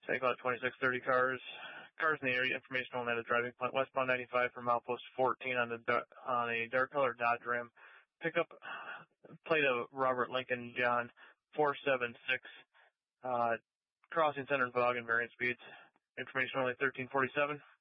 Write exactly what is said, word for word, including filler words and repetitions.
Take out twenty-six thirty cars. Cars in the area. Information only at a driving point. Westbound ninety-five from outpost fourteen on the on a dark colored Dodge Ram. Pick up plate of Robert Lincoln John four seven six. Uh, crossing center and fog and variant speeds. Information only thirteen forty-seven.